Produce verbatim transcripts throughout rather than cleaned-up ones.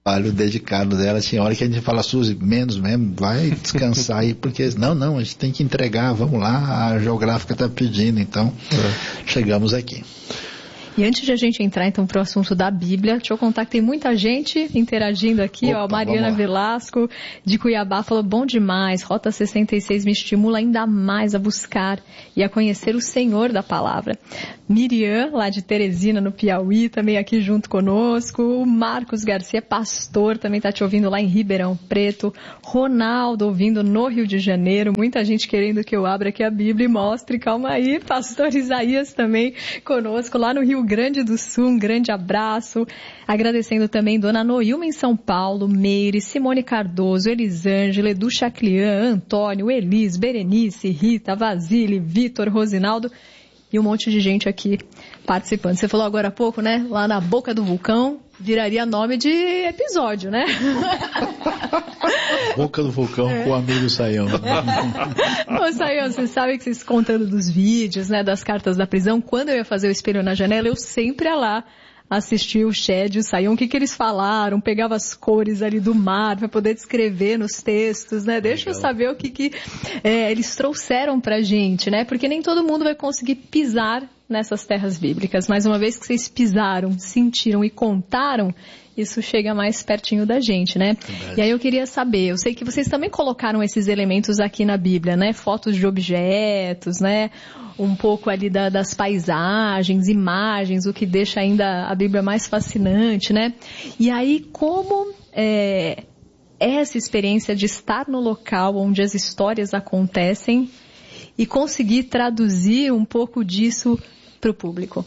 trabalho dedicado dela. Tinha hora que a gente fala, Suzy, menos mesmo, vai descansar aí, porque não, não, a gente tem que entregar, vamos lá, a geográfica está pedindo, então é. Chegamos aqui. E antes de a gente entrar então para o assunto da Bíblia, deixa eu contar que tem muita gente interagindo aqui. Opa, ó, Mariana Velasco de Cuiabá falou, bom demais, Rota sessenta e seis me estimula ainda mais a buscar e a conhecer o Senhor da Palavra. Miriam, lá de Teresina, no Piauí, também aqui junto conosco. O Marcos Garcia, pastor, também está te ouvindo lá em Ribeirão Preto. Ronaldo, ouvindo no Rio de Janeiro. Muita gente querendo que eu abra aqui a Bíblia e mostre. Calma aí, pastor Isaías também conosco lá no Rio Grande do Sul. Um grande abraço. Agradecendo também Dona Noilma em São Paulo, Meire, Simone Cardoso, Elisângela, Edu Chaclian, Antônio, Elis, Berenice, Rita, Vasile, Vitor, Rosinaldo. E um monte de gente aqui participando. Você falou agora há pouco, né? Lá na boca do vulcão, viraria nome de episódio, né? Boca do vulcão é. Com o amigo Saião. Ô, Saião, você sabe que vocês contando dos vídeos, né? Das cartas da prisão, quando eu ia fazer o Espelho na Janela, eu sempre ia lá assistir o Shed e o Saião, o que que eles falaram, pegava as cores ali do mar para poder descrever nos textos, né? Deixa Legal. Eu saber o que que é, eles trouxeram pra gente, né? Porque nem todo mundo vai conseguir pisar nessas terras bíblicas, mas uma vez que vocês pisaram, sentiram e contaram, isso chega mais pertinho da gente, né? Verdade. E aí eu queria saber, eu sei que vocês também colocaram esses elementos aqui na Bíblia, né? Fotos de objetos, né? Um pouco ali da, das paisagens, imagens, o que deixa ainda a Bíblia mais fascinante, né? E aí como é, essa experiência de estar no local onde as histórias acontecem e conseguir traduzir um pouco disso para o público?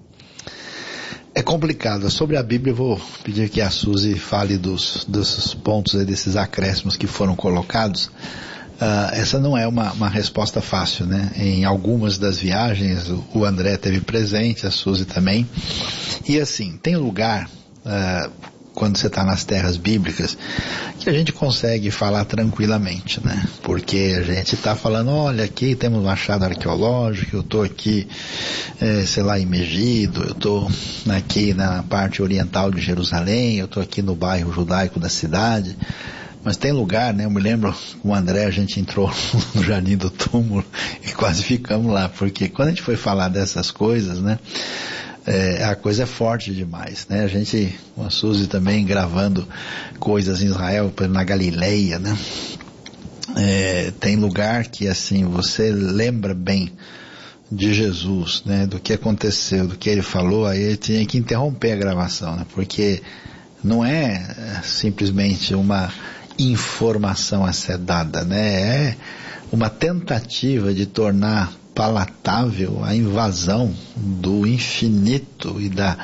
É complicado. Sobre a Bíblia, eu vou pedir que a Suzy fale dos, dos pontos, desses acréscimos que foram colocados. Uh, essa não é uma, uma resposta fácil, né? Em algumas das viagens, o, o André teve presente, a Suzy também. E assim, tem lugar, uh, quando você está nas terras bíblicas, que a gente consegue falar tranquilamente, né? Porque a gente está falando, olha, aqui temos um achado arqueológico, eu estou aqui, é, sei lá, em Megido, eu estou aqui na parte oriental de Jerusalém, eu estou aqui no bairro judaico da cidade. Mas tem lugar, né? Eu me lembro com o André, a gente entrou no Jardim do Túmulo e quase ficamos lá, porque quando a gente foi falar dessas coisas, né? É, a coisa é forte demais, né? A gente, com a Suzy também gravando coisas em Israel, na Galileia, né? É, tem lugar que assim, você lembra bem de Jesus, né? Do que aconteceu, do que ele falou, aí ele tinha que interromper a gravação, né? Porque não é simplesmente uma informação a ser dada, né? É uma tentativa de tornar palatável a invasão do infinito e da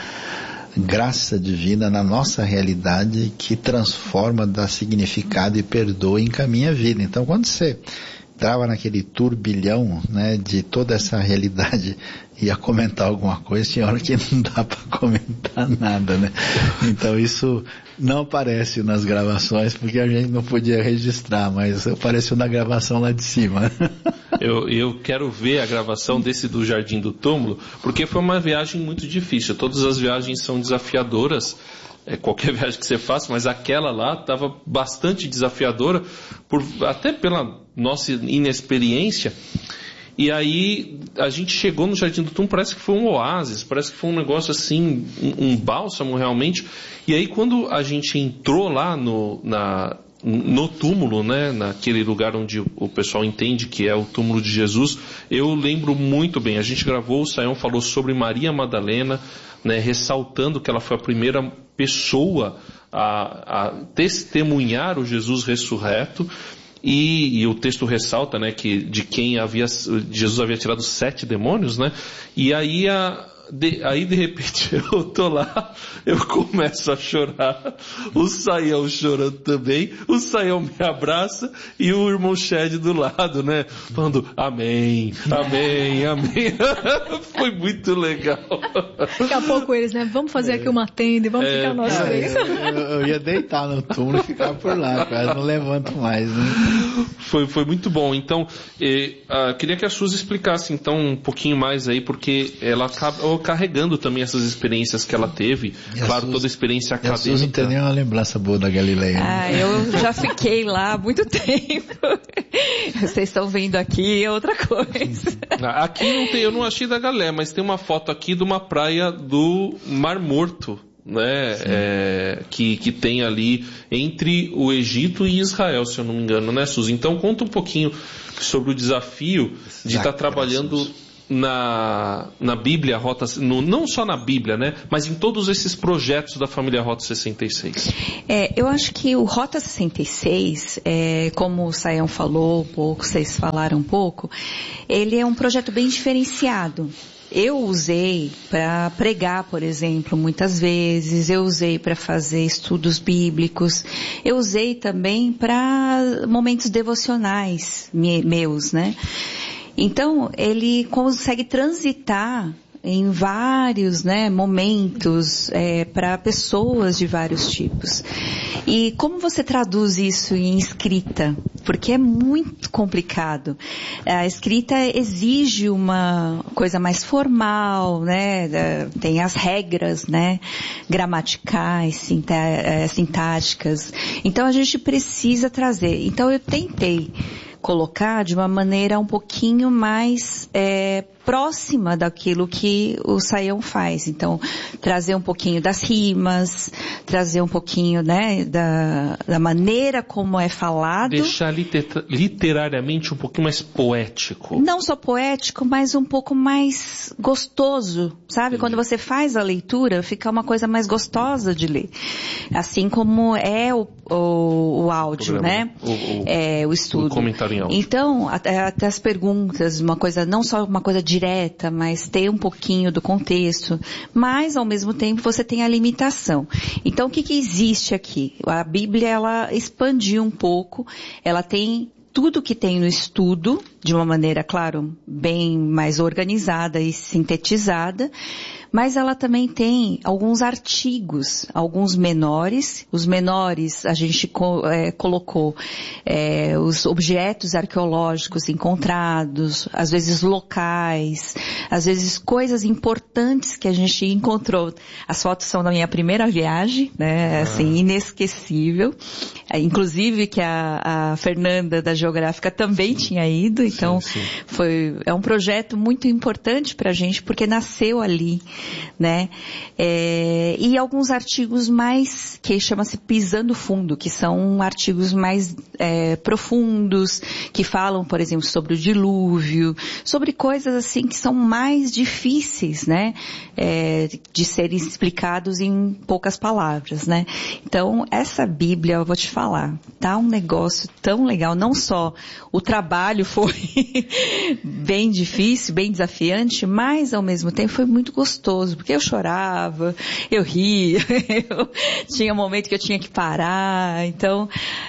graça divina na nossa realidade, que transforma, dá significado e perdoa e encaminha a vida. Então, quando você entrava naquele turbilhão, né, de toda essa realidade, ia comentar alguma coisa, tinha hora que não dá para comentar nada, né? Então isso não aparece nas gravações, porque a gente não podia registrar, mas apareceu na gravação lá de cima. Eu, eu quero ver a gravação desse do Jardim do Túmulo, porque foi uma viagem muito difícil. Todas as viagens são desafiadoras, é, qualquer viagem que você faça, mas aquela lá estava bastante desafiadora, por, até pela nossa inexperiência. E aí a gente chegou no Jardim do Túmulo, parece que foi um oásis, parece que foi um negócio assim, um, um bálsamo realmente. E aí quando a gente entrou lá no, na, no túmulo, né, naquele lugar onde o pessoal entende que é o túmulo de Jesus, eu lembro muito bem, a gente gravou, o Saião falou sobre Maria Madalena, né, ressaltando que ela foi a primeira pessoa a, a testemunhar o Jesus ressurreto. E, e o texto ressalta, né, que de quem havia, Jesus havia tirado sete demônios, né, e aí a, de, aí de repente eu tô lá, eu começo a chorar, o Saião chorando também, o Saião me abraça e o irmão Shed do lado, né, falando amém, amém, amém. Foi muito legal. Daqui a pouco eles, né, vamos fazer é. aqui uma tenda e vamos é, ficar nós três. Eu, eu ia deitar no túmulo e ficar por lá, quase não levanto mais, né? Foi, foi muito bom. Então, eh, uh, queria que a Suzy explicasse então um pouquinho mais aí, porque ela acabou, carregando também essas experiências que ela teve. E claro, Suzy, toda a experiência acadêmica. A Suzy não tem nenhuma lembrança boa da Galileia. Ah, né? Eu já fiquei lá há muito tempo. Vocês estão vendo aqui, é outra coisa. Aqui não tem, eu não achei da Galileia, mas tem uma foto aqui de uma praia do Mar Morto, né, é, que, que tem ali entre o Egito e Israel, se eu não me engano, né, Suzy? Então conta um pouquinho sobre o desafio de estar tá trabalhando na, na Bíblia, Rota, no, não só na Bíblia, né, mas em todos esses projetos da família Rota sessenta e seis. É, eu acho que o Rota sessenta e seis, é, como o Sayão falou um pouco, vocês falaram um pouco, ele é um projeto bem diferenciado. Eu usei para pregar, por exemplo, muitas vezes, eu usei para fazer estudos bíblicos, eu usei também para momentos devocionais meus, né? Então, ele consegue transitar em vários, né, momentos, é, para pessoas de vários tipos. E como você traduz isso em escrita? Porque é muito complicado. A escrita exige uma coisa mais formal, né? Tem as regras, né? Gramaticais, sintáticas. Então a gente precisa trazer. Então eu tentei colocar de uma maneira um pouquinho mais é, próxima daquilo que o Sayão faz. Então, trazer um pouquinho das rimas, trazer um pouquinho, né, da, da maneira como é falado. Deixar liter, literariamente um pouquinho mais poético. Não só poético, mas um pouco mais gostoso, sabe? Sim. Quando você faz a leitura, fica uma coisa mais gostosa de ler. Assim como é o, o, o áudio, o né? O, o, é, o estudo. O comentário em áudio. Então, até, até as perguntas, uma coisa, não só uma coisa direta, mas ter um pouquinho do contexto, mas ao mesmo tempo você tem a limitação. Então o que que existe aqui? A Bíblia, ela expandiu um pouco, ela tem tudo que tem no estudo, de uma maneira, claro, bem mais organizada e sintetizada, mas ela também tem alguns artigos, alguns menores. Os menores a gente co- é, colocou é, os objetos arqueológicos encontrados, às vezes locais, às vezes coisas importantes que a gente encontrou. As fotos são da minha primeira viagem, né, assim, inesquecível. Inclusive que a, a Fernanda da Geográfica também sim. tinha ido, então sim, sim. foi é um projeto muito importante pra gente porque nasceu ali. Né? É, e alguns artigos mais, que chama-se Pisando Fundo, que são artigos mais é, profundos, que falam, por exemplo, sobre o dilúvio, sobre coisas assim que são mais difíceis, né? É, de serem explicados em poucas palavras, né? Então, essa Bíblia, eu vou te falar, tá um negócio tão legal, não só o trabalho foi bem difícil, bem desafiante, mas ao mesmo tempo foi muito gostoso. Porque eu chorava, eu ria, eu tinha um momento que eu tinha que parar, então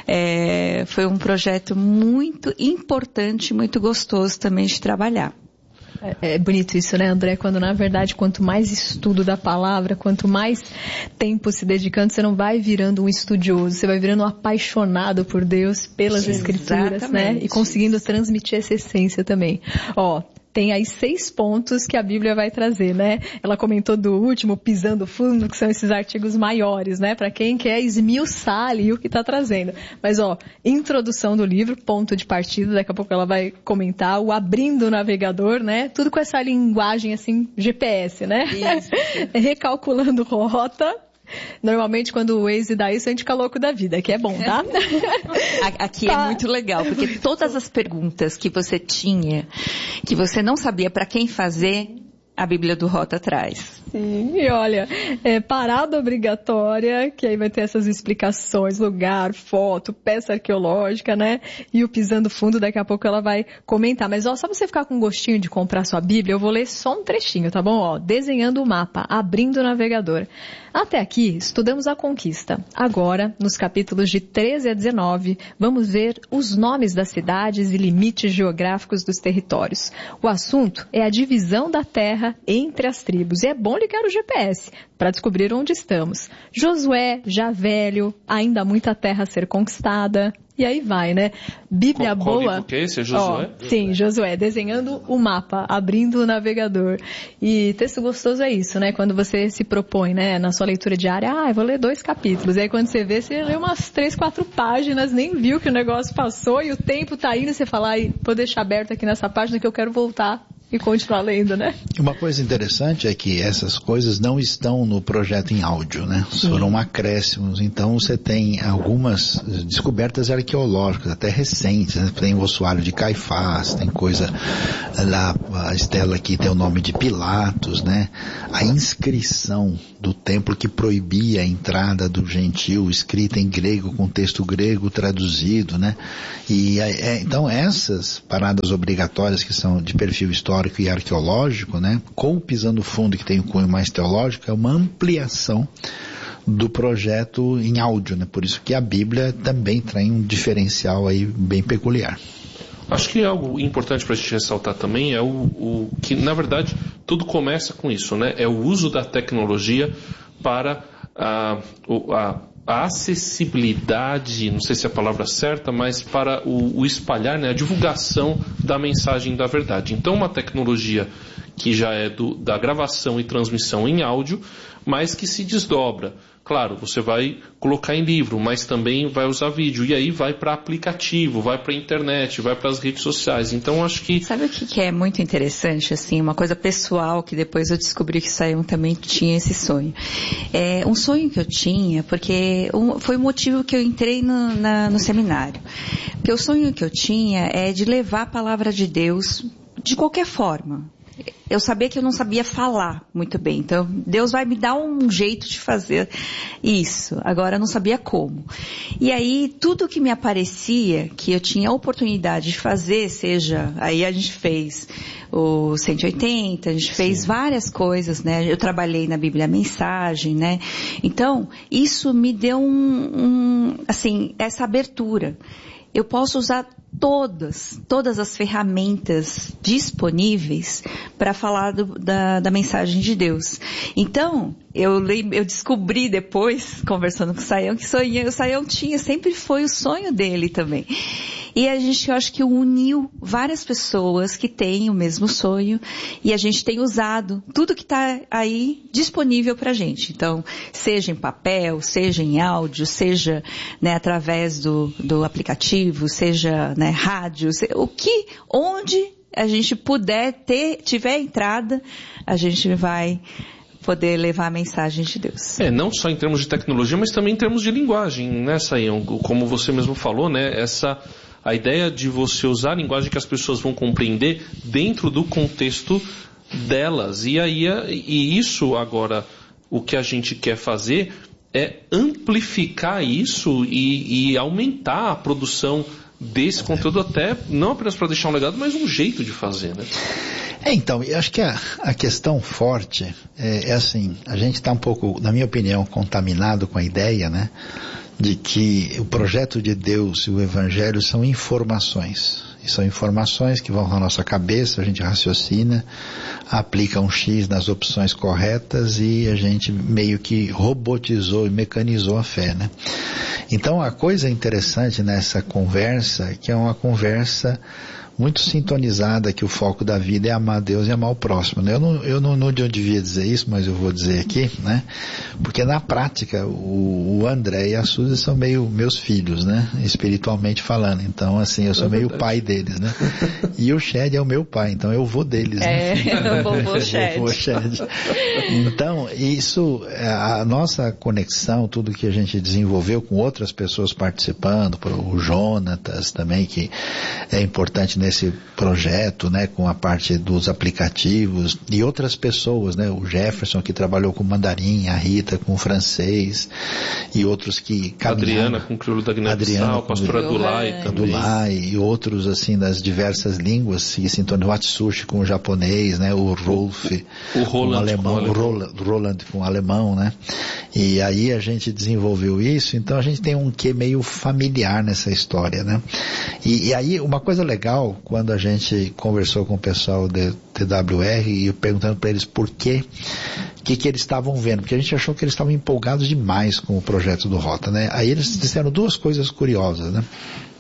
é, foi um projeto muito importante, muito gostoso também de trabalhar. É, é bonito isso, né, André? Quando na verdade quanto mais estudo da palavra, quanto mais tempo se dedicando, você não vai virando um estudioso, você vai virando um apaixonado por Deus, pelas Sim, escrituras, exatamente. Né? E conseguindo transmitir essa essência também. Ó, tem aí seis pontos que a Bíblia vai trazer, né? Ela comentou do último, Pisando Fundo, que são esses artigos maiores, né? Para quem quer esmiuçar ali o que está trazendo. Mas, ó, introdução do livro, ponto de partida, daqui a pouco ela vai comentar, o abrindo o navegador, né? Tudo com essa linguagem, assim, G P S, né? Isso. Recalculando rota. Normalmente quando o Waze dá isso, a gente fica louco da vida, que é bom, tá? Aqui tá. É muito legal, porque todas as perguntas que você tinha, que você não sabia para quem fazer, a Bíblia do Rota traz. Sim, e olha, é parada obrigatória, que aí vai ter essas explicações, lugar, foto, peça arqueológica, né? E o Pisando Fundo, daqui a pouco ela vai comentar. Mas ó, só pra você ficar com gostinho de comprar sua Bíblia, eu vou ler só um trechinho, tá bom? Ó, desenhando o mapa, abrindo o navegador. Até aqui, estudamos a conquista. Agora, nos capítulos de treze a dezenove, vamos ver os nomes das cidades e limites geográficos dos territórios. O assunto é a divisão da terra entre as tribos. E é bom ele quer o G P S para descobrir onde estamos. Josué, já velho, ainda há muita terra a ser conquistada. E aí vai, né? Bíblia qual, boa. Qual livro que é esse? É Josué? Ó, sim, Josué, desenhando o mapa, abrindo o navegador. E texto gostoso é isso, né? Quando você se propõe, né, na sua leitura diária, ah, eu vou ler dois capítulos. E aí quando você vê, você lê umas três, quatro páginas, nem viu que o negócio passou e o tempo tá indo, e você fala, ai, vou deixar aberto aqui nessa página que eu quero voltar e continuar lendo, né? Uma coisa interessante é que essas coisas não estão no projeto em áudio, né? Foram acréscimos. Então você tem algumas descobertas arqueológicas, até recentes, né? Tem o ossuário de Caifás, tem coisa lá, a Estela aqui tem o nome de Pilatos, né? A inscrição do templo que proibia a entrada do gentil, escrita em grego, com texto grego traduzido, né? E é, então essas paradas obrigatórias que são de perfil histórico e arqueológico, né, com o Pisando Fundo, que tem um cunho mais teológico, é uma ampliação do projeto em áudio, né? Por isso que a Bíblia também tem um diferencial aí bem peculiar. Acho que algo importante para a gente ressaltar também é o, o que, na verdade, tudo começa com isso, né? É o uso da tecnologia para a, a, a acessibilidade, não sei se é a palavra certa, mas para o, o espalhar, né? A divulgação da mensagem da verdade. Então, uma tecnologia que já é do, da gravação e transmissão em áudio, mas que se desdobra. Claro, você vai colocar em livro, mas também vai usar vídeo. E aí vai para aplicativo, vai para a internet, vai para as redes sociais. Então, acho que... Sabe o que é muito interessante, assim, uma coisa pessoal, que depois eu descobri que Sayão também tinha esse sonho. É um sonho que eu tinha, porque um, foi o motivo que eu entrei no, na, no seminário. Porque o sonho que eu tinha é de levar a palavra de Deus de qualquer forma. Eu sabia que eu não sabia falar muito bem, então Deus vai me dar um jeito de fazer isso. Agora eu não sabia como. E aí tudo que me aparecia, que eu tinha a oportunidade de fazer, seja, aí a gente fez o cento e oitenta, a gente fez Sim. várias coisas, né? Eu trabalhei na Bíblia Mensagem, né? Então isso me deu um, um assim, essa abertura. Eu posso usar todas, todas as ferramentas disponíveis para falar do, da, da mensagem de Deus. Então, eu, eu descobri depois, conversando com o Sayão, que sonhei, o Sayão tinha, sempre foi o sonho dele também. E a gente, eu acho que uniu várias pessoas que têm o mesmo sonho e a gente tem usado tudo que está aí disponível para a gente. Então, seja em papel, seja em áudio, seja, né, através do, do aplicativo, seja, né, rádio, seja, o que, onde a gente puder ter, tiver entrada, a gente vai poder levar a mensagem de Deus. É, não só em termos de tecnologia, mas também em termos de linguagem, né, Sayão? Como você mesmo falou, né, essa... A ideia de você usar a linguagem que as pessoas vão compreender dentro do contexto delas. E aí, e isso agora, o que a gente quer fazer é amplificar isso e, e aumentar a produção desse conteúdo, até não apenas para deixar um legado, mas um jeito de fazer, né? É, então, eu acho que a, a questão forte é, é assim, a gente está um pouco, na minha opinião, contaminado com a ideia, né, de que o projeto de Deus e o Evangelho são informações. E são informações que vão na nossa cabeça, a gente raciocina, aplica um X nas opções corretas e a gente meio que robotizou e mecanizou a fé, né? Então a coisa interessante nessa conversa é que é uma conversa muito sintonizada, que o foco da vida é amar Deus e amar o próximo, né? Eu não, eu não, não devia dizer isso, mas eu vou dizer aqui, né? Porque na prática, o, o André e a Suzy são meio meus filhos, né? Espiritualmente falando. Então, assim, eu sou é meio pai deles, né? E o Shed é o meu pai, então eu vou deles, né? É, o vovô Shed. Vovô Shed. Então, isso, a nossa conexão, tudo que a gente desenvolveu com outras pessoas participando, o Jonatas também, que é importante nesse projeto, né, com a parte dos aplicativos e outras pessoas, né, o Jefferson que trabalhou com mandarim, a Rita com francês e outros que caminharam. Adriana com crioulo da Guiné-Bissau, a pastora Adulai também. Adulai e outros assim das diversas línguas que sintonizam, o Atsushi com o japonês, né, o Rolf, o Roland com o alemão, com o Roland, Roland com o alemão, né, e aí a gente desenvolveu isso, então a gente tem um quê meio familiar nessa história, né, e, e aí uma coisa legal, quando a gente conversou com o pessoal de T W R e perguntando para eles por que o que que eles estavam vendo, porque a gente achou que eles estavam empolgados demais com o projeto do Rota, né? Aí eles disseram duas coisas curiosas, né?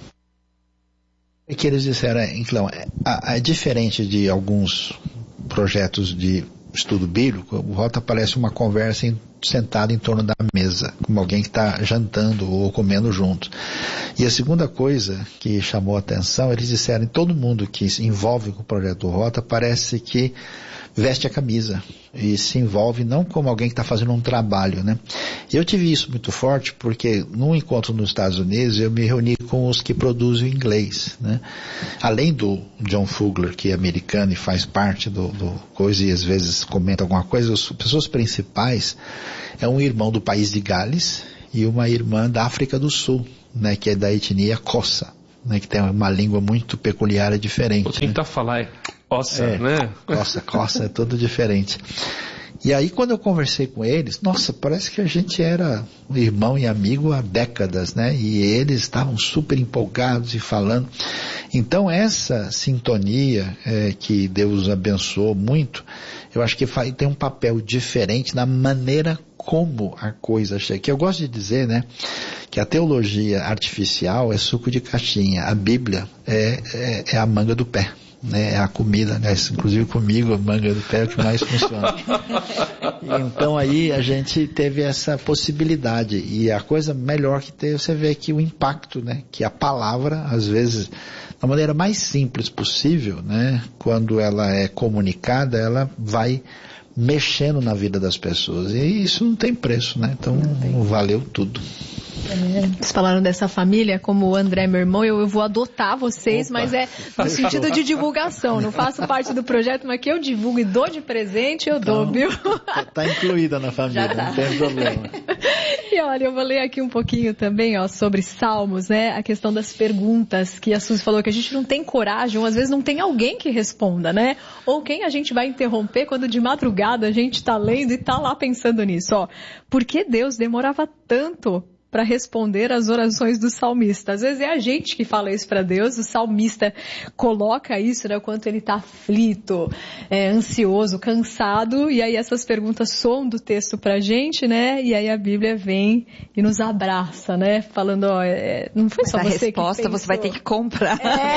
É que eles disseram, então, é, é diferente de alguns projetos de estudo bíblico, o Rota parece uma conversa em, sentado em torno da mesa, como alguém que está jantando ou comendo junto. E a segunda coisa que chamou a atenção, eles disseram, todo mundo que se envolve com o projeto do Rota parece que veste a camisa e se envolve não como alguém que está fazendo um trabalho, né? Eu tive isso muito forte porque num encontro nos Estados Unidos eu me reuni com os que produzem o inglês, né? Além do John Fugler, que é americano e faz parte do, do coisa e às vezes comenta alguma coisa, as pessoas principais é um irmão do país de Gales e uma irmã da África do Sul, né? Que é da etnia Xhosa, né? Que tem uma língua muito peculiar e diferente. Vou tentar, né, falar é Coça, é, né? Coça, coça, é tudo diferente. E aí quando eu conversei com eles, nossa, parece que a gente era irmão e amigo há décadas, né? E eles estavam super empolgados e falando. Então essa sintonia é, que Deus abençoou muito, eu acho que tem um papel diferente na maneira como a coisa chega. Que eu gosto de dizer, né? Que a teologia artificial é suco de caixinha, a Bíblia é, é, é a manga do pé. Né, a comida, né, inclusive comigo, a manga do pé é o que mais funciona. Então aí a gente teve essa possibilidade, e a coisa melhor que tem, você vê que o impacto, né, que a palavra, às vezes, da maneira mais simples possível, né, quando ela é comunicada, ela vai mexendo na vida das pessoas, e isso não tem preço, né, então valeu tudo. Vocês falaram dessa família, como o André, meu irmão, eu, eu vou adotar vocês, Opa. Mas é no sentido de divulgação, não faço parte do projeto, mas que eu divulgo e dou de presente, eu então, dou, viu? Está incluída na família, tá. Não tem problema. E olha, eu vou ler aqui um pouquinho também, ó, sobre Salmos, né, a questão das perguntas, que a Suzy falou que a gente não tem coragem, ou às vezes não tem alguém que responda, né, ou quem a gente vai interromper quando de madrugada a gente está lendo e está lá pensando nisso, ó, por que Deus demorava tanto para responder às orações do salmista? Às vezes é a gente que fala isso para Deus, o salmista coloca isso, né, o quanto ele está aflito, é, ansioso, cansado, e aí essas perguntas soam do texto para a gente, né, e aí a Bíblia vem e nos abraça, né, falando, ó, é, não foi só Mas você que pensou. A resposta você vai ter que comprar.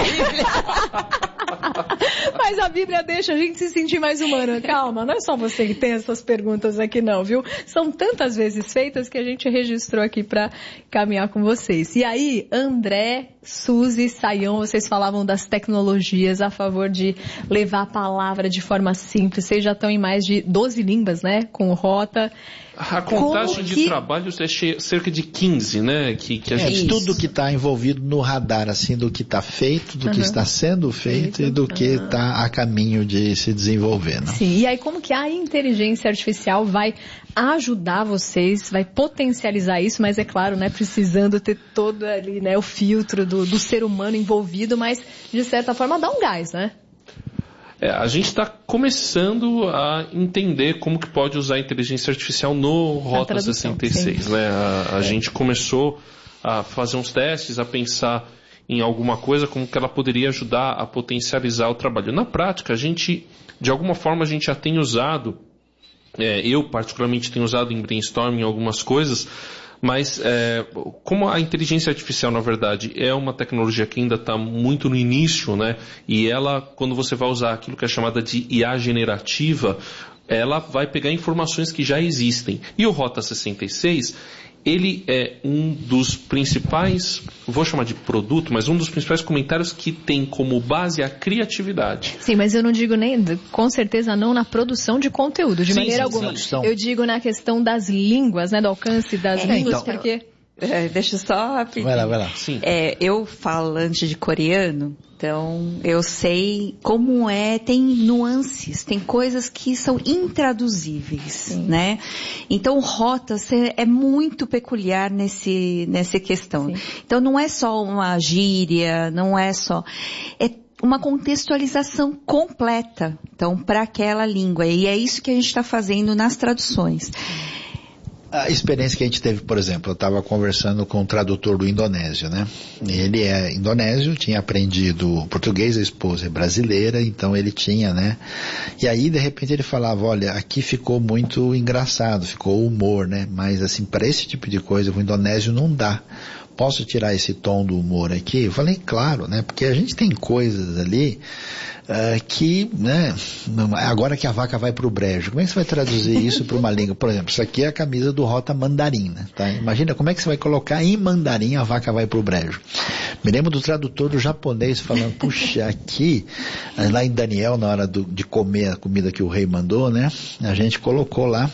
É. Mas a Bíblia deixa a gente se sentir mais humano. Calma, não é só você que tem essas perguntas aqui não, viu? São tantas vezes feitas que a gente registrou aqui para caminhar com vocês. E aí, André, Suzy, Sayão, vocês falavam das tecnologias a favor de levar a palavra de forma simples. Vocês já estão em mais de doze línguas, né? Com o Rota. A contagem de que... trabalhos é cerca de quinze, né? Que, que a é, gente... de tudo que está envolvido no radar, assim, do que está feito, do uhum. que está sendo feito, feito. E do que está a caminho de se desenvolver, né? Sim, e aí como que a inteligência artificial vai ajudar vocês, vai potencializar isso, mas é claro, né, precisando ter todo ali, né, o filtro do, do ser humano envolvido, mas de certa forma dá um gás, né? É, a gente está começando a entender como que pode usar a inteligência artificial no Rota tradução, sessenta e seis. Né? A, a é. gente começou a fazer uns testes, a pensar em alguma coisa, como que ela poderia ajudar a potencializar o trabalho. Na prática, a gente, de alguma forma, a gente já tem usado, é, eu particularmente tenho usado em brainstorming algumas coisas, mas é, como a inteligência artificial, na verdade, é uma tecnologia que ainda está muito no início, né? E ela, quando você vai usar aquilo que é chamada de I A generativa, ela vai pegar informações que já existem. E o Rota sessenta e seis, ele é um dos principais, vou chamar de produto, mas um dos principais comentários que tem como base a criatividade. Sim, mas eu não digo nem, com certeza não na produção de conteúdo, de sim, maneira sim, alguma. Sim, eu digo na questão das línguas, né, do alcance das é, línguas, então, porque... É, deixa eu só rapidinho. Vai lá, vai lá. Sim. É, eu falante de coreano, então eu sei como é, tem nuances, tem coisas que são intraduzíveis, sim, né? Então Rota é muito peculiar nesse, nessa questão. Sim. Então não é só uma gíria, não é só... É uma contextualização completa, então, para aquela língua. E é isso que a gente está fazendo nas traduções. A experiência que a gente teve, por exemplo, eu estava conversando com o tradutor do indonésio, né? Ele é indonésio, tinha aprendido português, a esposa é brasileira, então ele tinha, né? E aí, de repente, ele falava, olha, aqui ficou muito engraçado, ficou humor, né? Mas, assim, para esse tipo de coisa, o indonésio não dá. Posso tirar esse tom do humor aqui? Eu falei, claro, né? Porque a gente tem coisas ali uh, que, né? Agora que a vaca vai para o brejo, como é que você vai traduzir isso para uma língua? Por exemplo, isso aqui é a camisa do Rota Mandarim, né? Tá? Imagina como é que você vai colocar em mandarim a vaca vai para o brejo. Me lembro do tradutor do japonês falando, puxa, aqui, lá em Daniel, na hora do, de comer a comida que o rei mandou, né? A gente colocou lá,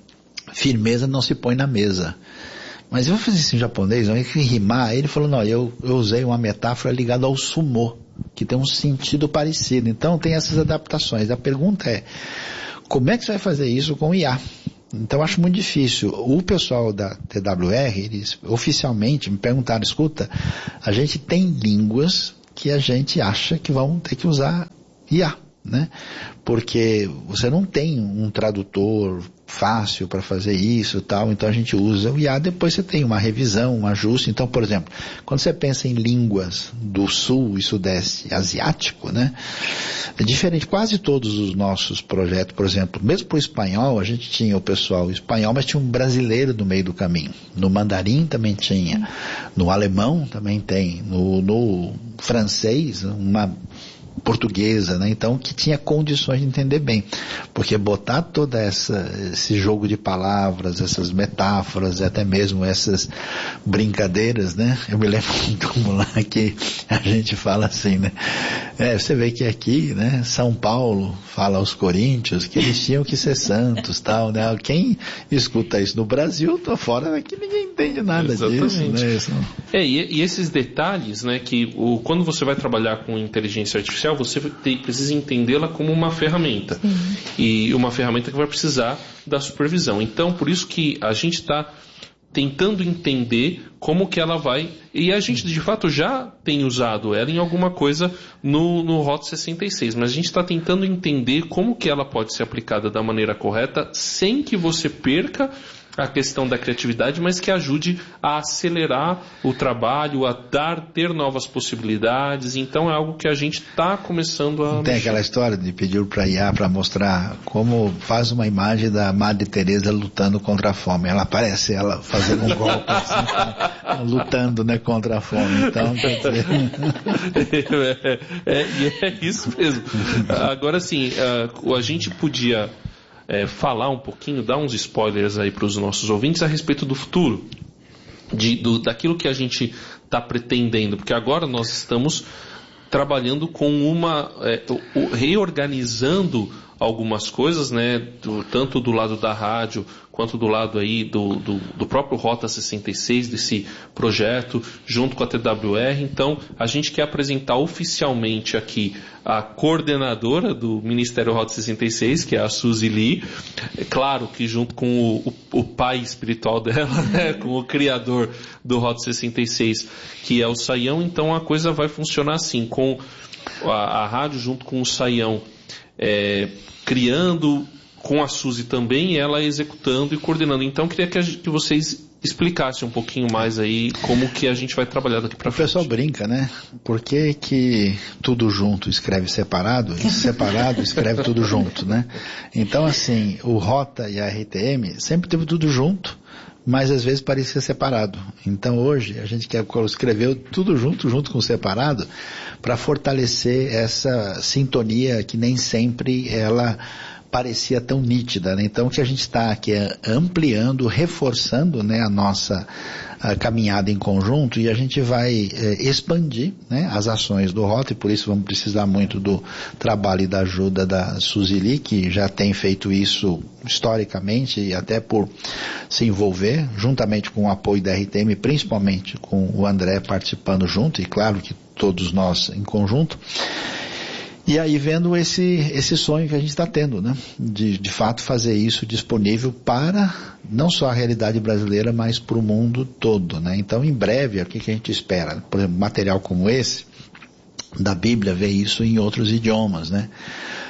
firmeza não se põe na mesa. Mas eu vou fazer isso em japonês, não é que rimar. Aí ele falou, não, eu, eu usei uma metáfora ligada ao sumô, que tem um sentido parecido. Então tem essas adaptações. A pergunta é, como é que você vai fazer isso com o I A? Então eu acho muito difícil. O pessoal da T W R, eles oficialmente me perguntaram, escuta, a gente tem línguas que a gente acha que vão ter que usar I A, né? Porque você não tem um tradutor fácil para fazer isso e tal, então a gente usa o I A, depois você tem uma revisão, um ajuste. Então, por exemplo, quando você pensa em línguas do sul e sudeste asiático, né, é diferente. Quase todos os nossos projetos, por exemplo, mesmo para o espanhol, a gente tinha o pessoal espanhol, mas tinha um brasileiro no meio do caminho. No mandarim também tinha, no alemão também tem, no, no francês, uma portuguesa, né? Então, que tinha condições de entender bem, porque botar toda essa, esse jogo de palavras, essas metáforas, até mesmo essas brincadeiras, né? Eu me lembro como lá que a gente fala assim, né? É, você vê que aqui, né? São Paulo fala aos coríntios que eles tinham que ser santos, tal, né? Quem escuta isso no Brasil, tô fora daqui, ninguém entende nada disso, né? Isso. É, e, e esses detalhes, né? Que o, quando você vai trabalhar com inteligência artificial, você tem, precisa entendê-la como uma ferramenta. Sim. E uma ferramenta que vai precisar da supervisão. Então, por isso que a gente está tentando entender como que ela vai... E a gente, de fato, já tem usado ela em alguma coisa no, no Rota sessenta e seis, mas a gente está tentando entender como que ela pode ser aplicada da maneira correta, sem que você perca a questão da criatividade, mas que ajude a acelerar o trabalho, a dar, ter novas possibilidades. Então é algo que a gente está começando a... Não tem aquela história de pedir para I A para mostrar como faz uma imagem da Madre Teresa lutando contra a fome. Ela aparece, ela fazendo um golpe assim, lutando, né, contra a fome. Então, é, é, é isso mesmo. Agora sim, a, a gente podia... É, falar um pouquinho, dar uns spoilers aí para os nossos ouvintes a respeito do futuro, de, do, daquilo que a gente está pretendendo, porque agora nós estamos trabalhando com uma, é, o, reorganizando algumas coisas, né, do, tanto do lado da rádio quanto do lado aí do, do, do próprio Rota sessenta e seis, desse projeto, junto com a T W R. Então, a gente quer apresentar oficialmente aqui a coordenadora do Ministério Rota sessenta e seis, que é a Suzy Lee. É claro que junto com o, o, o pai espiritual dela, né, com o criador do Rota sessenta e seis, que é o Saião. Então, a coisa vai funcionar assim, com a, a rádio junto com o Saião, é, criando... com a Suzy também, ela executando e coordenando. Então, queria que, a, que vocês explicassem um pouquinho mais aí como que a gente vai trabalhar daqui para frente. O pessoal brinca, né? Por que que tudo junto escreve separado e separado escreve tudo junto, né? Então, assim, o Rota e a R T M sempre teve tudo junto, mas às vezes parecia separado. Então, hoje, a gente quer escrever tudo junto, junto com o separado, para fortalecer essa sintonia que nem sempre ela parecia tão nítida, né? Então, o que a gente está aqui é ampliando, reforçando, né, a nossa a caminhada em conjunto, e a gente vai é, expandir, né, as ações do Rota, e por isso vamos precisar muito do trabalho e da ajuda da Suzy Lee, que já tem feito isso historicamente e até por se envolver, juntamente com o apoio da R T M, principalmente com o André participando junto, e claro que todos nós em conjunto. E aí vendo esse, esse sonho que a gente está tendo, né? De, de fato fazer isso disponível para não só a realidade brasileira, mas para o mundo todo, né? Então, em breve, o que, que a gente espera? Por exemplo, material como esse, da Bíblia, ver isso em outros idiomas, né?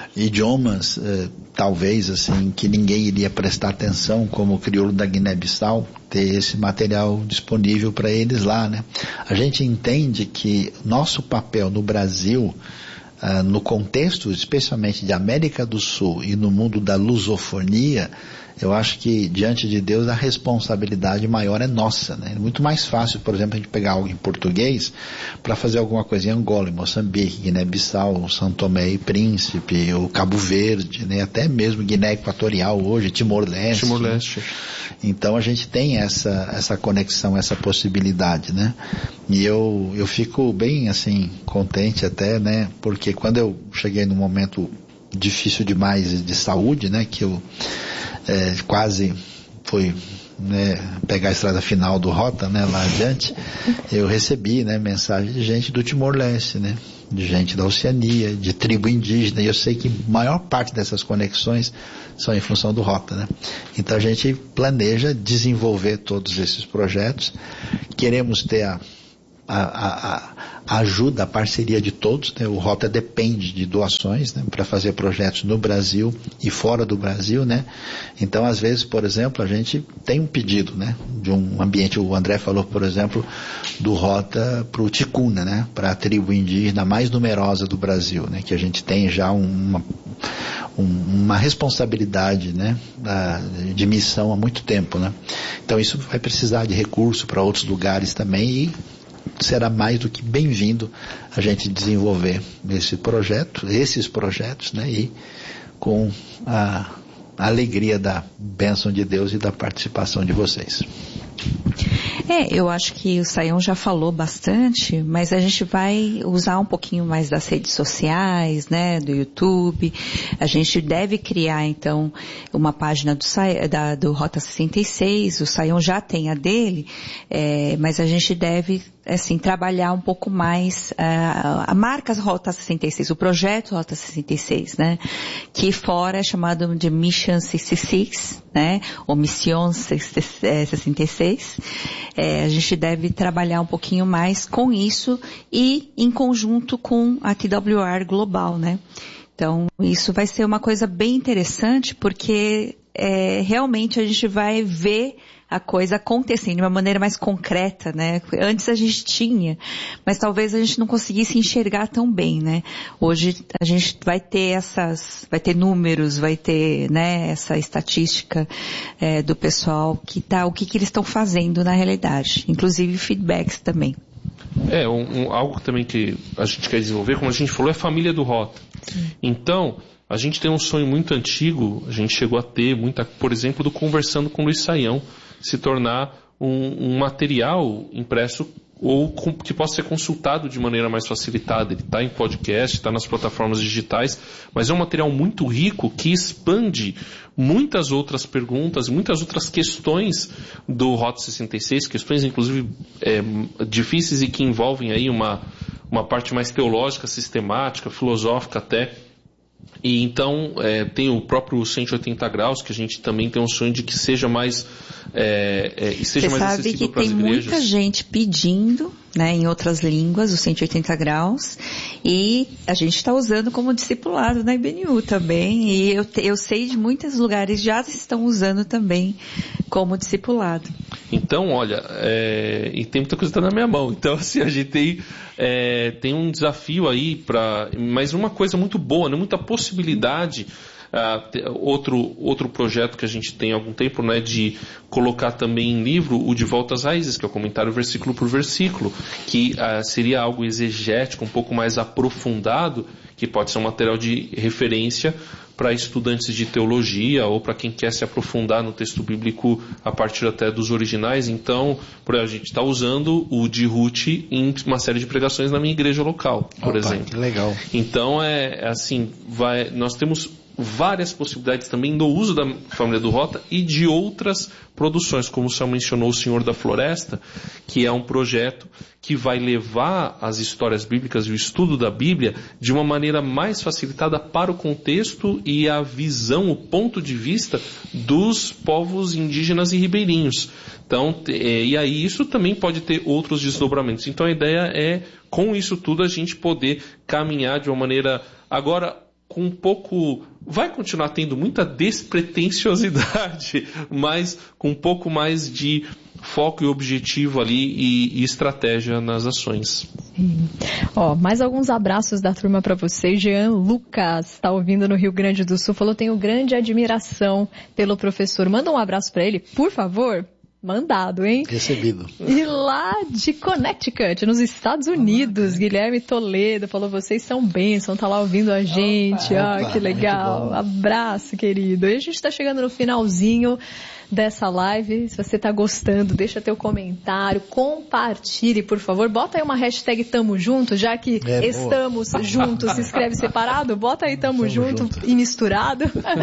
idiomas, eh, talvez assim, que ninguém iria prestar atenção, como o crioulo da Guiné-Bissau, ter esse material disponível para eles lá, né? A gente entende que nosso papel no Brasil, ah, no contexto especialmente de América do Sul e no mundo da lusofonia, eu acho que diante de Deus a responsabilidade maior é nossa, né? É muito mais fácil, por exemplo, a gente pegar algo em português para fazer alguma coisa em Angola, em Moçambique, Guiné-Bissau, São Tomé e Príncipe, o Cabo Verde, né? Até mesmo Guiné Equatorial hoje, Timor-Leste. Timor-Leste. Então a gente tem essa, essa conexão, essa possibilidade, né? E eu, eu fico bem, assim, contente até, né? Porque quando eu cheguei num momento difícil demais de saúde, né? Que eu É, quase fui, né, pegar a estrada final do Rota, né, lá adiante, eu recebi, né, mensagem de gente do Timor-Leste, né, de gente da Oceania, de tribo indígena, e eu sei que a maior parte dessas conexões são em função do Rota, né. Então a gente planeja desenvolver todos esses projetos, queremos ter a A, a, a ajuda, a parceria de todos, né? O Rota depende de doações, né? Para fazer projetos no Brasil e fora do Brasil, né? Então, às vezes, por exemplo, a gente tem um pedido, né? De um ambiente, o André falou, por exemplo, do Rota para o Ticuna, né? Para a tribo indígena mais numerosa do Brasil, né? Que a gente tem já uma, uma responsabilidade, né? De missão há muito tempo, né? Então, isso vai precisar de recurso para outros lugares também, e será mais do que bem-vindo a gente desenvolver esse projeto, esses projetos, né, e com a, a alegria da bênção de Deus e da participação de vocês. É, eu acho que o Sayão já falou bastante, mas a gente vai usar um pouquinho mais das redes sociais, né, do YouTube. A gente deve criar, então, uma página do, da, do Rota sessenta e seis, o Sayão já tem a dele, é, mas a gente deve, assim, trabalhar um pouco mais uh, a marca Rota sessenta e seis, o projeto Rota sessenta e seis, né, que fora é chamado de Mission sessenta e seis, né, ou Mission sessenta e seis. É, a gente deve trabalhar um pouquinho mais com isso e em conjunto com a T W R Global, né? Então, isso vai ser uma coisa bem interessante, porque é, realmente a gente vai ver a coisa acontecendo de uma maneira mais concreta, né? Antes a gente tinha, mas talvez a gente não conseguisse enxergar tão bem, né? Hoje a gente vai ter essas, vai ter números, vai ter, né, essa estatística é, do pessoal que tá, o que que eles estão fazendo na realidade, inclusive feedbacks também. É, um, um, algo também que a gente quer desenvolver, como a gente falou, é a família do Rota. Sim. Então, a gente tem um sonho muito antigo, a gente chegou a ter muita, por exemplo, do Conversando com Luiz Sayão, se tornar um, um material impresso ou com, que possa ser consultado de maneira mais facilitada. Ele está em podcast, está nas plataformas digitais, mas é um material muito rico que expande muitas outras perguntas, muitas outras questões do Rota sessenta e seis, questões inclusive é, difíceis e que envolvem aí uma, uma parte mais teológica, sistemática, filosófica até. E então é, tem o próprio cento e oitenta graus, que a gente também tem um sonho de que seja mais é, é, e seja mais acessível para as igrejas. Você sabe que tem muita gente pedindo, né, em outras línguas, o cento e oitenta graus, e a gente está usando como discipulado na I B N U também, e eu, eu sei de muitos lugares já estão usando também como discipulado. Então, olha, é, e tem muita coisa que está na minha mão, então assim, a gente tem, é, tem um desafio aí, pra, mas uma coisa muito boa, né, muita possibilidade. Uh, outro, outro projeto que a gente tem há algum tempo, né, de colocar também em livro o De Volta às Raízes, que é o comentário versículo por versículo, que uh, seria algo exegético, um pouco mais aprofundado, que pode ser um material de referência para estudantes de teologia ou para quem quer se aprofundar no texto bíblico a partir até dos originais. Então, por exemplo, a gente está usando o de Ruth em uma série de pregações na minha igreja local, por Opa, exemplo. Que legal. Então, é assim, vai, nós temos várias possibilidades também no uso da família do Rota e de outras produções, como o senhor mencionou, o Senhor da Floresta, que é um projeto que vai levar as histórias bíblicas e o estudo da Bíblia de uma maneira mais facilitada para o contexto e a visão, o ponto de vista dos povos indígenas e ribeirinhos. Então, e aí isso também pode ter outros desdobramentos. Então a ideia é, com isso tudo, a gente poder caminhar de uma maneira... Agora, com um pouco... Vai continuar tendo muita despretensiosidade, mas com um pouco mais de foco e objetivo ali e, e estratégia nas ações. Sim. Ó, mais alguns abraços da turma para vocês. Jean Lucas está ouvindo no Rio Grande do Sul, falou: tenho grande admiração pelo professor. Manda um abraço para ele, por favor. Mandado, hein? Recebido. E lá de Connecticut, nos Estados Unidos, Guilherme Toledo falou: vocês são bênção, tá lá ouvindo a gente. Opa, ah, que legal. Abraço, querido. E a gente tá chegando no finalzinho dessa live. Se você tá gostando, deixa teu comentário, compartilhe, por favor. Bota aí uma hashtag Tamo Junto, já que é, estamos boa. Juntos, se escreve separado, bota aí Tamo, tamo junto, junto e misturado.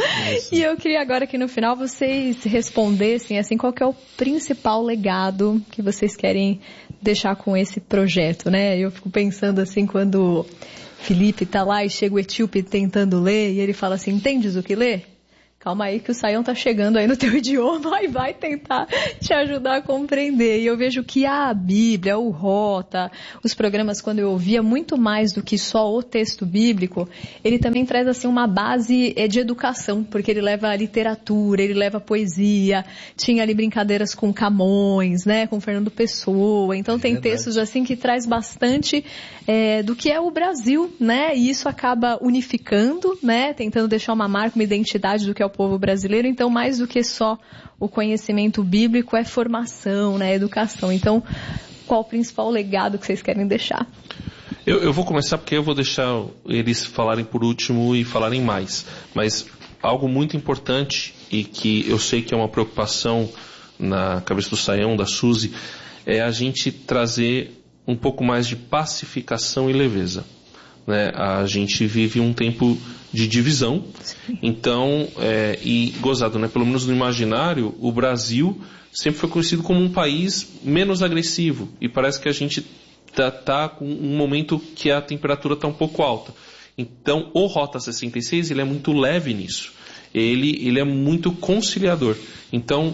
E eu queria agora que no final vocês respondessem, assim, qual que é o principal legado que vocês querem deixar com esse projeto, né? Eu fico pensando assim, quando Felipe tá lá e chega o etíope tentando ler, e ele fala assim: entendes o que lê? Calma aí que o Sayão tá chegando aí no teu idioma e vai tentar te ajudar a compreender. E eu vejo que a Bíblia, o Rota, os programas, quando eu ouvia, muito mais do que só o texto bíblico, ele também traz assim uma base de educação, porque ele leva a literatura, ele leva a poesia, tinha ali brincadeiras com Camões, né, com Fernando Pessoa. Então tem textos assim que traz bastante é, do que é o Brasil, né, e isso acaba unificando, né, tentando deixar uma marca, uma identidade do que é o povo brasileiro. Então, mais do que só o conhecimento bíblico, é formação, né, educação. Então, qual o principal legado que vocês querem deixar? Eu, eu vou começar porque eu vou deixar eles falarem por último e falarem mais. Mas algo muito importante e que eu sei que é uma preocupação na cabeça do Sayão, da Suzy, é a gente trazer um pouco mais de pacificação e leveza. Né? A gente vive um tempo de divisão. Sim. Então, é, e gozado, né? Pelo menos no imaginário, o Brasil sempre foi conhecido como um país menos agressivo, e parece que a gente tá, tá com um momento que a temperatura está um pouco alta. Então, o Rota sessenta e seis, ele é muito leve nisso, ele, ele é muito conciliador. Então,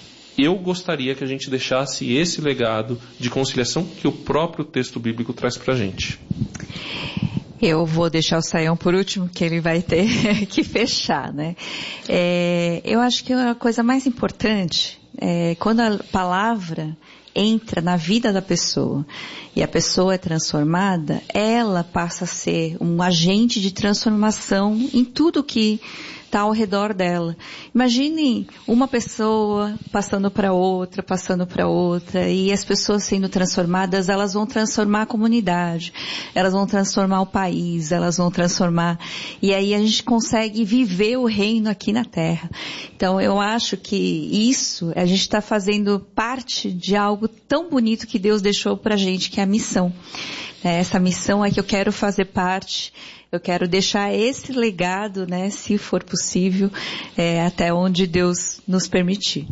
eu gostaria que a gente deixasse esse legado de conciliação que o próprio texto bíblico traz para a gente. Eu vou deixar o Sayão por último, que ele vai ter que fechar, né? É, eu acho que a coisa mais importante é quando a palavra entra na vida da pessoa e a pessoa é transformada, ela passa a ser um agente de transformação em tudo que está ao redor dela. Imagine uma pessoa passando para outra, passando para outra, e as pessoas sendo transformadas, elas vão transformar a comunidade, elas vão transformar o país, elas vão transformar, e aí a gente consegue viver o reino aqui na terra. Então eu acho que isso, a gente está fazendo parte de algo tão bonito que Deus deixou para a gente, que é a missão. Essa missão é que eu quero fazer parte. Eu quero deixar esse legado, né, se for possível, é, até onde Deus nos permitir.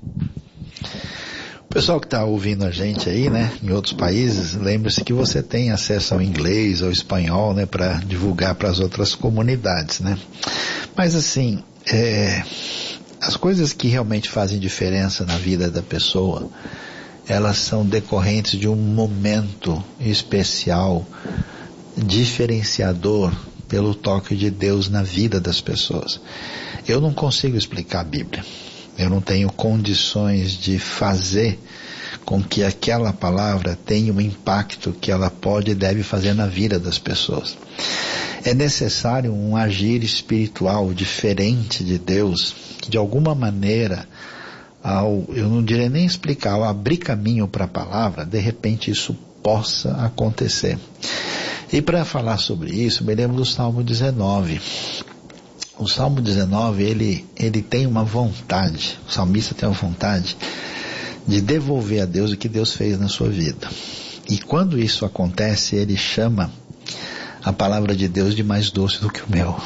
O pessoal que está ouvindo a gente aí, né, em outros países, lembre-se que você tem acesso ao inglês, ao espanhol, né, para divulgar para as outras comunidades, né. Mas assim, é, as coisas que realmente fazem diferença na vida da pessoa, elas são decorrentes de um momento especial, diferenciador, pelo toque de Deus na vida das pessoas. Eu não consigo explicar a Bíblia. Eu não tenho condições de fazer com que aquela palavra tenha o impacto que ela pode e deve fazer na vida das pessoas. É necessário um agir espiritual diferente de Deus, que de alguma maneira, ao, eu não direi nem explicar, ao abrir caminho para a palavra, de repente isso possa acontecer. E para falar sobre isso, me lembro do Salmo dezenove. O Salmo dezenove, ele, ele tem uma vontade, o salmista tem uma vontade de devolver a Deus o que Deus fez na sua vida. E quando isso acontece, ele chama a palavra de Deus de mais doce do que o mel.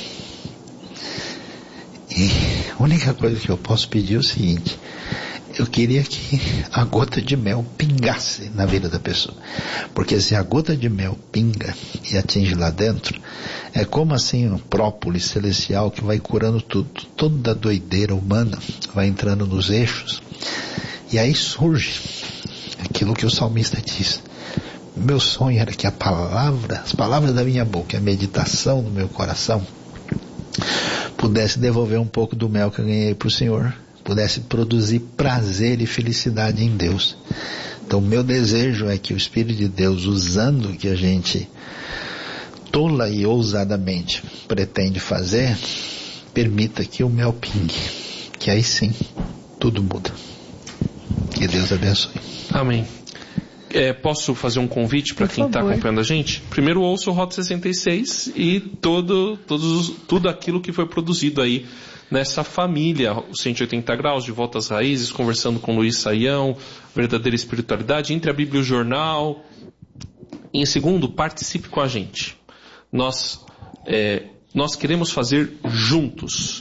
E a única coisa que eu posso pedir é o seguinte: eu queria que a gota de mel pingasse na vida da pessoa. Porque se a gota de mel pinga e atinge lá dentro, é como assim um própolis celestial que vai curando tudo. Toda a doideira humana vai entrando nos eixos. E aí surge aquilo que o salmista diz: meu sonho era que a palavra, as palavras da minha boca, a meditação do meu coração, pudesse devolver um pouco do mel que eu ganhei para o Senhor, pudesse produzir prazer e felicidade em Deus. Então, o meu desejo é que o Espírito de Deus, usando o que a gente tola e ousadamente pretende fazer, permita que o mel pingue, que aí sim tudo muda. Que Deus abençoe. Amém. É, posso fazer um convite para quem está acompanhando a gente? Primeiro, ouça o Rota sessenta e seis e todo, todos, tudo aquilo que foi produzido aí nessa família, o cento e oitenta graus, de volta às raízes, conversando com Luiz Saião, verdadeira espiritualidade, entre a Bíblia e o jornal. Em segundo, participe com a gente. Nós, é, nós queremos fazer juntos.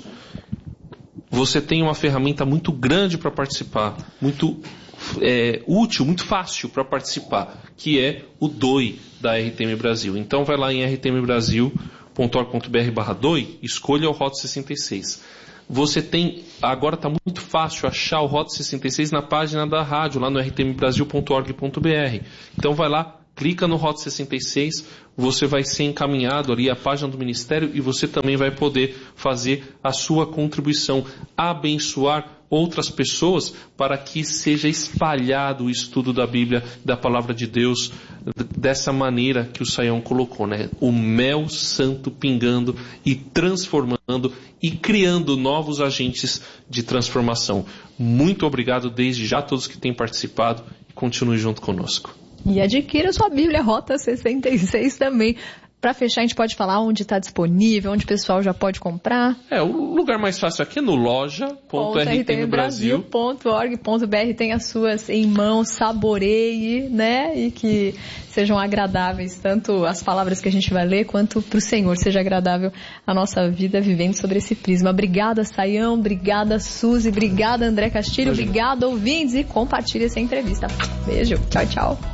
Você tem uma ferramenta muito grande para participar, muito é, útil, muito fácil para participar, que é o D O I da R T M Brasil. Então vai lá em r t m brasil ponto org ponto b r barra D O I, escolha o Rota sessenta e seis. Você tem, agora está muito fácil achar o Rota sessenta e seis na página da rádio, lá no r t m brasil ponto org ponto b r. Então vai lá, clica no Rota sessenta e seis, você vai ser encaminhado ali à página do Ministério e você também vai poder fazer a sua contribuição, abençoar outras pessoas para que seja espalhado o estudo da Bíblia, da Palavra de Deus, dessa maneira que o Saião colocou, né? O mel santo pingando e transformando e criando novos agentes de transformação. Muito obrigado desde já a todos que têm participado e continue junto conosco. E adquira sua Bíblia Rota sessenta e seis também. Para fechar, a gente pode falar onde está disponível, onde o pessoal já pode comprar. É, o lugar mais fácil aqui é no loja ponto r t m brasil ponto org ponto b r. Tem as suas em mãos, saboreie, né? E que sejam agradáveis, tanto as palavras que a gente vai ler, quanto para o Senhor seja agradável a nossa vida vivendo sobre esse prisma. Obrigada, Saião, obrigada, Suzy, obrigada, André Castilho, obrigada, ouvintes, e compartilhe essa entrevista. Beijo, tchau, tchau.